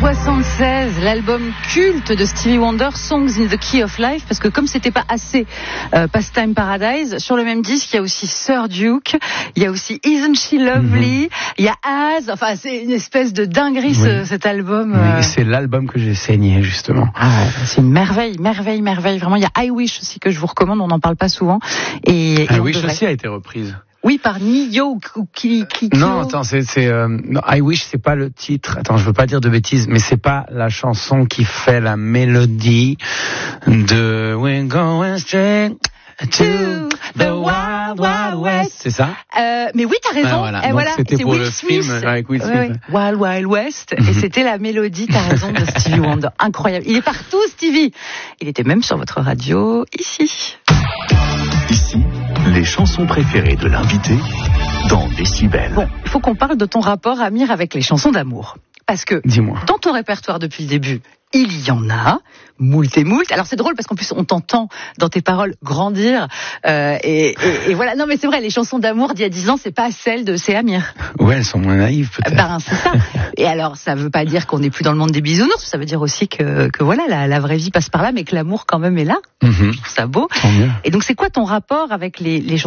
76, l'album culte de Stevie Wonder, Songs in the Key of Life, parce que comme c'était pas assez Pastime Paradise, sur le même disque, il y a aussi Sir Duke, il y a aussi Isn't She Lovely, il y a Az, enfin c'est une espèce de dinguerie cet album. Oui, c'est l'album que j'ai saigné justement. Ah, c'est une merveille, vraiment. Il y a I Wish aussi que je vous recommande, on n'en parle pas souvent. Et I Wish aussi a été reprise. Oui, par Nio Kikyo. Non, attends, non, I Wish, c'est pas le titre. Attends, je veux pas dire de bêtises, mais c'est pas la chanson qui fait la mélodie de We're Going Straight to the Wild Wild West. C'est ça? Mais oui, t'as raison. Voilà. Donc, c'était pour le film avec Will Smith. Wild Wild West. Et c'était la mélodie, t'as raison, de Stevie Wonder. Incroyable. Il est partout, Stevie. Il était même sur votre radio, ici. Ici, les chansons préférées de l'invité dans Décibel. Bon, il faut qu'on parle de ton rapport, Amir, avec les chansons d'amour. Parce que, dans ton répertoire depuis le début, il y en a, moult et moult. Alors c'est drôle parce qu'en plus on t'entend dans tes paroles grandir. Et voilà, non mais c'est vrai, les chansons d'amour d'il y a 10 ans, c'est pas celles de C'est Amir. Ouais, elles sont moins naïves peut-être. Ben c'est ça. Et alors ça veut pas dire qu'on n'est plus dans le monde des bisounours, ça veut dire aussi que voilà, la vraie vie passe par là, mais que l'amour quand même est là. Je trouve ça beau. Et donc c'est quoi ton rapport avec les chansons